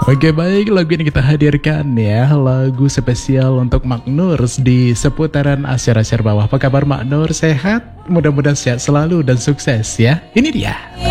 Oke baik, lagu ini kita hadirkan ya, lagu spesial untuk Maknur di seputaran asyar-asyar bawah. Apa kabar Maknur, sehat? Mudah-mudahan sehat selalu dan sukses ya. Ini dia.